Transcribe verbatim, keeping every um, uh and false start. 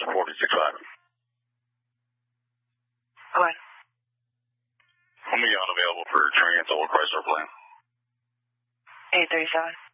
forty-six five. Go ahead. I'll be unavailable for Trans Old Chrysler plan. eight thirty-seven.